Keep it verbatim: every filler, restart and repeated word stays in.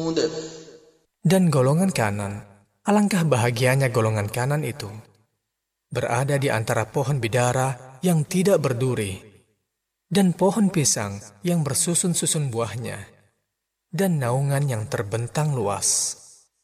Dan golongan kanan, alangkah bahagianya golongan kanan itu, berada di antara pohon bidara yang tidak berduri, dan pohon pisang yang bersusun-susun buahnya, dan naungan yang terbentang luas.